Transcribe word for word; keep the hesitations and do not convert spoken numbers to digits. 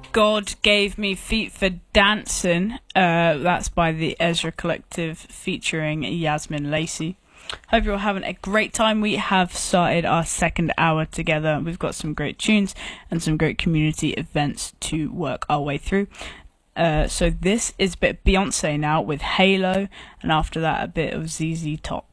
God Gave Me Feet for Dancing. Uh, that's by the Ezra Collective featuring Yasmin Lacey. Hope you're having a great time. We have started our second hour together. We've got some great tunes and some great community events to work our way through. Uh, so this is a bit of Beyonce now with Halo, and after that a bit of Z Z Top.